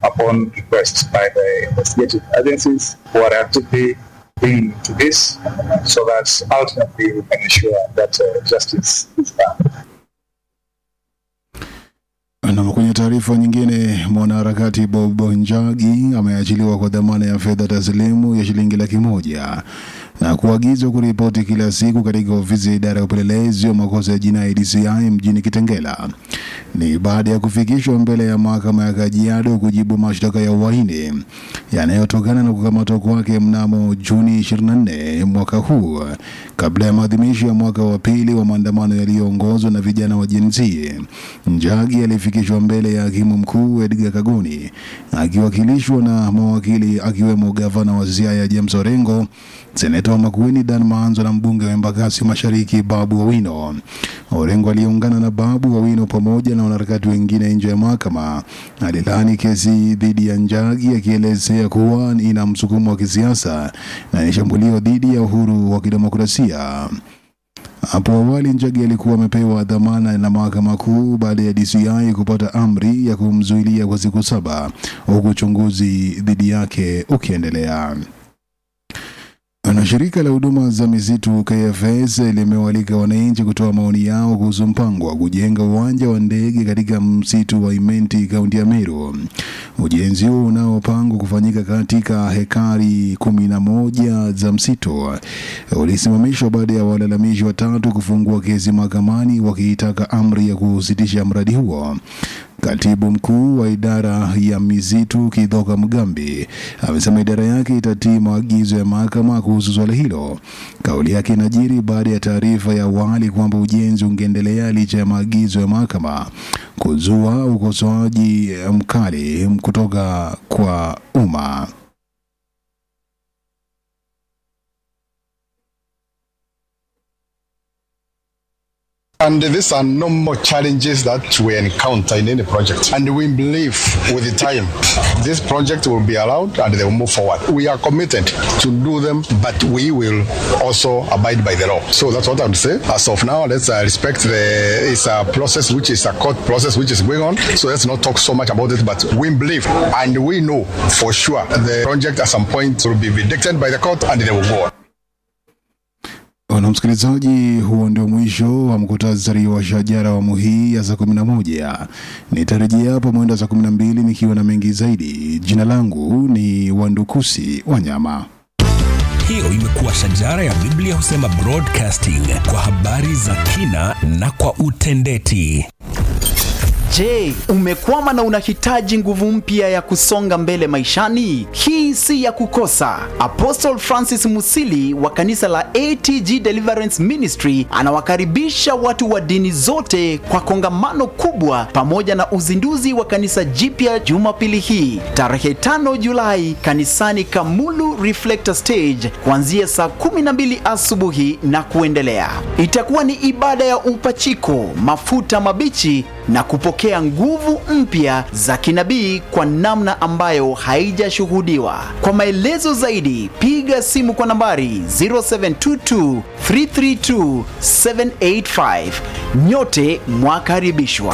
upon request by the investigative agencies who are actively being to this, so that ultimately we can ensure that justice is done. Na kwenye taarifa nyingine, mwanaharakati Bob Njagi ameachiliwa kwa dhamana ya fedha taslimu ya shilingi 100,000 na kuagizwa kuripoti kila siku katika ofisi ya idara ya upelelezi wa makosa ya jinai DCI mjini Kitengela. Ni baada ya kufikishwa mbele ya mahakama ya Kajiado kujibu mashtaka ya uhaini yanayotokana na kukamatwa kwake mnamo Juni 24 mwaka huu, kabla ya maadhimisho ya mwaka wa pili wa maandamano yaliyoongozwa na vijana wa Gen Z. Njagi alifikishwa mbele ya hakimu mkuu Edgar Kagoni akiwakilishwa na mawakili akiwemo gavana wa Siaya James Orengo, seneta wa Makueni Dan Manzo na mbunge wa Embakasi Mashariki Babu Owino. Orengo aliungana na Babu Owino pamoja na wanaharakati wengine nje ya mahakama alilaani kesi dhidi ya Njagi akielezea kuwa ina msukumo wa kisiasa na ni shambulio dhidi ya uhuru wa kidemokrasia. Hapo awali Njagi alikuwa amepewa dhamana na mahakama kuu baada ya DCI kupata amri ya kumzuilia kwa siku 7 huku uchunguzi dhidi yake ukiendelea. Na shirika la huduma za misitu KFS limewalika wananchi kutoa maoni yao kuhusu mpango wa kujenga uwanja wa ndege katika msitu wa Imenti, kaunti ya Meru. Ujenzi huo unaopangwa kufanyika katika hekari 11 za msitu ulisimamishwa baada ya walalamishi 3 kufungua kesi mahakamani wakiitaka amri ya kusitisha mradi huo. Katibu mkuu wa idara ya misitu Kithoka Mugambi amesema idara yake itatii maagizo ya mahakama kuhusu swala hilo. Kauli yake inajiri baada ya taarifa ya awali kwamba ujenzi ungeendelea licha ya maagizo ya mahakama, kuzua ukosoaji mkali kutoka kwa umma. And these are no more challenges that we encounter in any project. And we believe with the time, this project will be allowed and they will move forward. We are committed to do them, but we will also abide by the law. So that's what I would say. As of now, let's respect it's a process which is a court process which is going on. So let's not talk so much about it, but we believe and we know for sure the project at some point will be vindicated by the court and they will go on. Na msikilizaji, huo ndio mwisho wa mkutasari wa shajara wa hii ya saa 11. Nitarejea hapo mwendo saa 12 nikiwa na mengi zaidi. Jina langu ni Wandukusi Wanyama. Hiyo imekuwa shajara ya Biblia husema broadcasting, kwa habari za kina na kwa utendeti. Je, umekwama na unahitaji nguvu mpya ya kusonga mbele maishani? Hii si ya kukosa. Apostle Francis Musili wa kanisa la ATG Deliverance Ministry anawakaribisha watu wa dini zote kwa kongamano kubwa pamoja na uzinduzi wa kanisa jipya Jumapili hii, tarehe 5 Julai, kanisani Kamulu Reflector Stage kuanzia saa 12 asubuhi na kuendelea. Itakuwa ni ibada ya upachiko, mafuta mabichi na kupokea nguvu mpya za kinabii kwa namna ambayo haijashuhudiwa. Kwa maelezo zaidi, piga simu kwa nambari 0722 332 785. Nyote mwakaribishwa.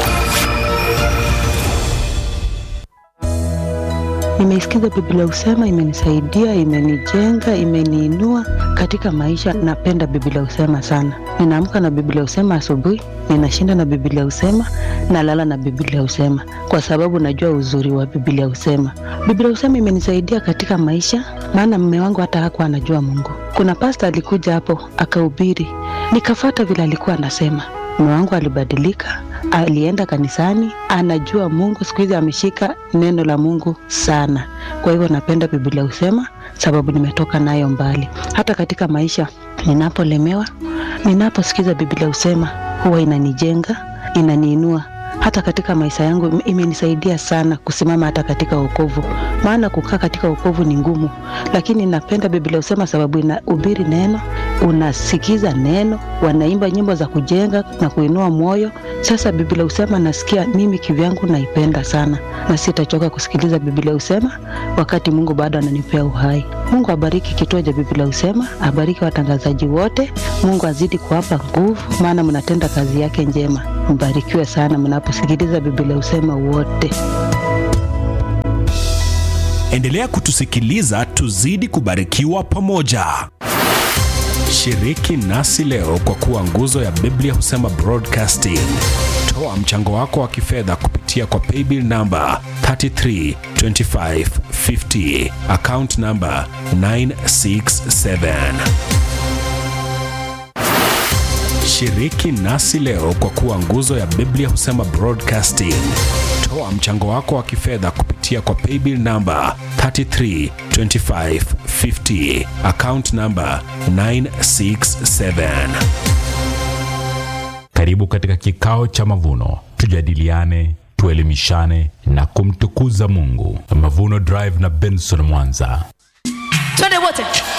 Nimeisikiza Biblia husema, imenisaidia, imenijenga, imeniinua katika maisha. Napenda Biblia husema sana. Ninaamka na Biblia husema asubuhi, ninashinda na Biblia husema, nalala na Biblia husema, kwa sababu najua uzuri wa Biblia husema. Biblia husema imenisaidia katika maisha, maana mume wangu hata hakuwa anajua Mungu. Kuna pastor alikuja hapo akahubiri, nikafuata vile alikuwa anasema. Mume wangu alibadilika, alienda kanisani, anajua Mungu, siku hizi ameshika neno la Mungu sana. Kwa hivyo napenda Biblia husema sababu nimetoka nayo mbali. Hata katika maisha ninapolemewa, ninaposikiza Biblia husema huwa inanijenga, inaniinua. Hata katika maisha yangu imenisaidia sana kusimama hata katika wokovu. Maana kukaa katika wokovu ni ngumu, lakini napenda Biblia husema sababu inahubiri neno, unasikiza neno, wanaimba nyimbo za kujenga na kuinua moyo. Sasa Biblia husema nasikia mimi kivyangu naipenda sana, na sitachoka kusikiliza Biblia husema wakati Mungu bado ananipea uhai. Mungu abariki kituo cha Biblia husema, abariki watangazaji wote. Mungu azidi kuwapa nguvu, maana mnatenda kazi yake njema. Mbarikiwe sana mnaposikiliza Biblia husema wote. Endelea kutusikiliza, tuzidi kubarikiwa pamoja. Shiriki nasi leo kwa kuwa nguzo ya Biblia Husema Broadcasting. Toa mchango wako wa kifedha kupitia kwa paybill number 332550, account number 967. Shiriki nasi leo kwa kuwa nguzo ya Biblia Husema Broadcasting. Toa mchango wako wa kifedha kupitia kwa paybill number 332550, account number 967. Karibu katika kikao cha mavuno, tujadiliane, tuelimishane na kumtukuza Mungu. Mavuno Drive na Benson Mwanza. Twende wote.